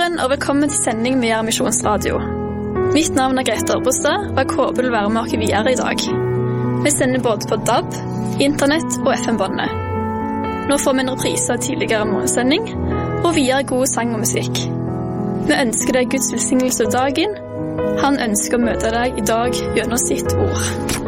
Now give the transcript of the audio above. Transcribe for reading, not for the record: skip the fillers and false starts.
morgen og velkommen til sending med Misjonsradio. Mitt navn Grete Ørbostad, og jeg håper du vil være med oss videre i dag. Vi sender både på DAB, internett og FM-båndet. Nå får vi en reprise av tidligere morgensending, og videre god sang og musikk. Vi ønsker deg Guds velsignelse dagen. Han ønsker å møte deg i dag gjennom sitt ord.